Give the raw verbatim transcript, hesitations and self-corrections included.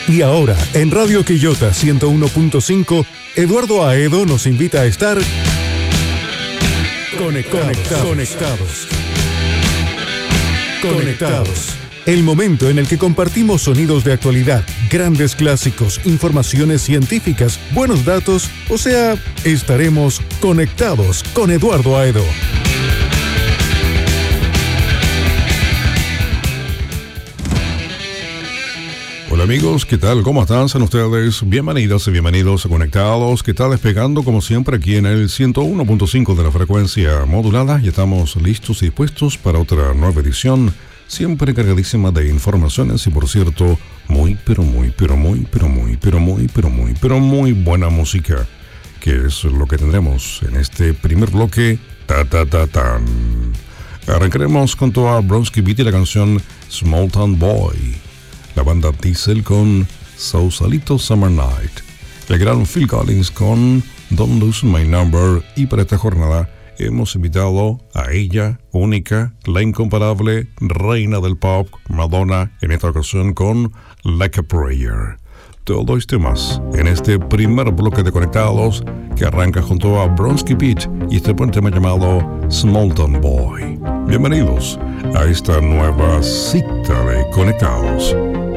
Y ahora, en Radio Quillota ciento uno punto cinco, Eduardo Aedo nos invita a estar conectados. Conectados. Conectados. Conectados. El momento en el que compartimos sonidos de actualidad, grandes clásicos, informaciones científicas, buenos datos, o sea, estaremos conectados con Eduardo Aedo. Hola amigos, ¿qué tal? ¿Cómo están? Sean ustedes bienvenidas y bienvenidos a Conectados. ¿Qué tal? Despegando como siempre aquí en el ciento uno punto cinco de la frecuencia modulada y estamos listos y dispuestos para otra nueva edición, siempre cargadísima de informaciones y por cierto, muy, pero muy, pero muy, pero muy, pero muy, pero muy, pero muy buena música, que es lo que tendremos en este primer bloque. Ta ta ta tan. Arrancaremos con toda Bronski Beat y la canción Small Town Boy. La banda Diesel con Sausalito Summer Night, el gran Phil Collins con Don't Lose My Number, y para esta jornada hemos invitado a ella, única, la incomparable reina del pop, Madonna, en esta ocasión con Like a Prayer. Todo esto y más en este primer bloque de Conectados que arranca junto a Bronski Beat y este buen tema llamado Small Town Boy. Bienvenidos a esta nueva cita de Conectados.